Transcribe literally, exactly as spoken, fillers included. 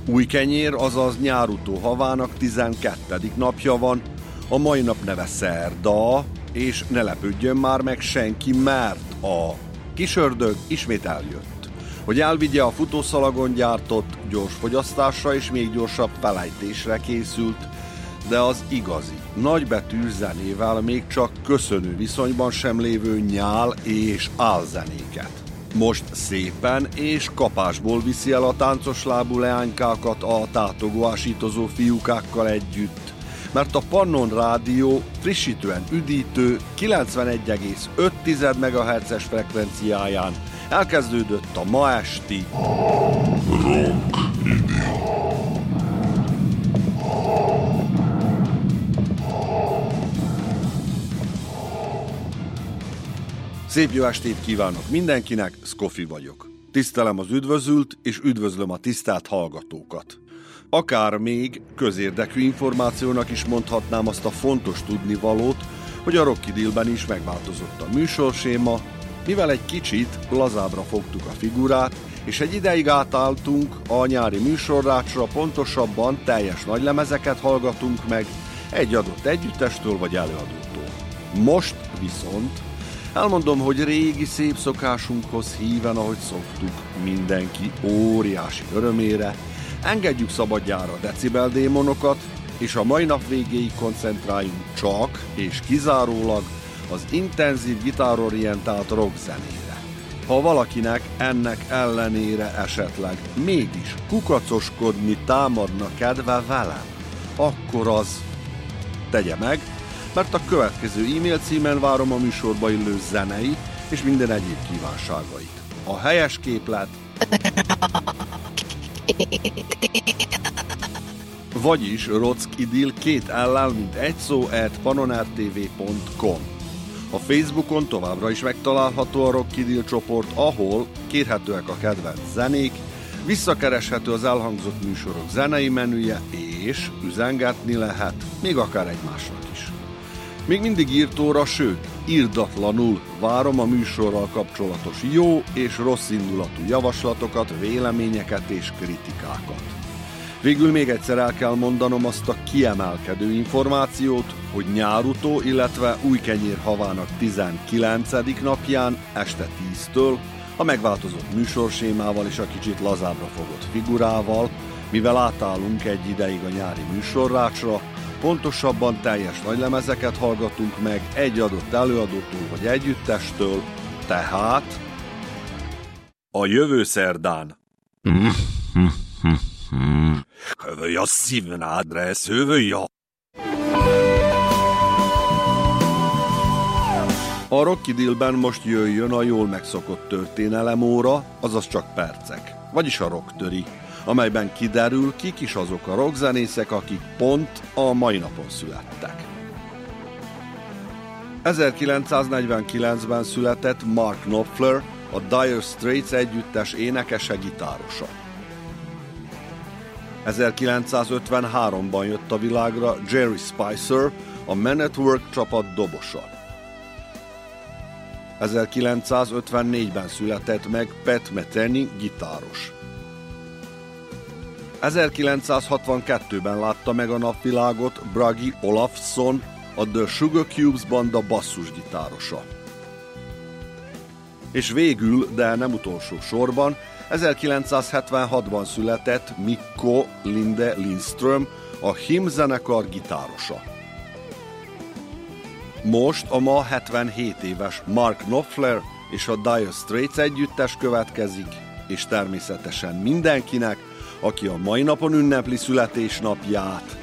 Újkenyér, azaz nyárutó havának tizenkettedik napja van, a mai nap neve szerda, és ne lepődjön már meg senki, mert a kisördög ismét eljött, hogy elvigye a futószalagon gyártott gyors fogyasztásra és még gyorsabb felejtésre készült, de az igazi, nagybetű zenével még csak köszönő viszonyban sem lévő nyál és álzenéket. Most szépen és kapásból viszi el a táncos lábú leánykákat a tátogó ásítozó fiúkákkal együtt, mert a Pannon Rádió frissítően üdítő kilencvenegy egész öt megahertzes frekvenciáján elkezdődött a ma esti Rock Idiot. Szép jó estét kívánok mindenkinek, Scofi vagyok. Tisztelem az üdvözült, és üdvözlöm a tisztelt hallgatókat. Akár még közérdekű információnak is mondhatnám azt a fontos tudnivalót, hogy a Rock Idiotben is megváltozott a műsorséma, mivel egy kicsit lazábbra fogtuk a figurát, és egy ideig átálltunk a nyári műsorrácsra, pontosabban teljes nagylemezeket hallgatunk meg egy adott együttestől vagy előadótól. Most viszont elmondom, hogy régi szép szokásunkhoz híven, ahogy szoktuk, mindenki óriási örömére, engedjük szabadjára decibeldémonokat, és a mai nap végéig koncentráljunk csak és kizárólag az intenzív gitárorientált rock zenére. Ha valakinek ennek ellenére esetleg mégis kukacoskodni támadna kedve velem, akkor az tegye meg, mert a következő e-mail címen várom a műsorba illő zenei és minden egyéb kívánságait. A helyes képlet, vagyis Rock Idiot két ellel, mint egy szó, at pannonrtv pont com. A Facebookon továbbra is megtalálható a Rock Idiot csoport, ahol kérhetőek a kedvenc zenék, visszakereshető az elhangzott műsorok zenei menüje, és üzengetni lehet, még akár egymásnak is. Még mindig írtóra, sőt, irdatlanul várom a műsorral kapcsolatos jó és rossz indulatú javaslatokat, véleményeket és kritikákat. Végül még egyszer el kell mondanom azt a kiemelkedő információt, hogy nyárutó, illetve Újkenyér havának tizenkilencedik napján este tíztől a megváltozott műsorsémával és a kicsit lazábbra fogott figurával, mivel átállunk egy ideig a nyári műsorrácsra, pontosabban teljes nagylemezeket hallgatunk meg egy adott előadótól vagy együttestől, tehát a jövő szerdán. Hövöj a szívnádre, hövöj a... A Rock Idiotben most jöjjön a jól megszokott történelemóra, azaz csak percek, vagyis a rocktöri, amelyben kiderül, kik is azok a rockzenészek, akik pont a mai napon születtek. ezerkilencszáznegyvenkilencben született Mark Knopfler, a Dire Straits együttes énekese, gitárosa. ezerkilencszázötvenháromban jött a világra Jerry Spicer, a Men at Work csapat dobosa. ezerkilencszázötvennégyben született meg Pat Metheny, gitáros. ezerkilencszázhatvankettőben látta meg a napvilágot Bragi Olafsson, a The Sugar Cubes banda basszusgitárosa. És végül, de nem utolsó sorban, ezerkilencszázhetvenhatban született Mikko Linde Lindström, a Him zenekar gitárosa. Most a ma hetvenhét éves Mark Knopfler és a Dire Straits együttes következik, és természetesen mindenkinek, aki a mai napon ünnepli születésnapját,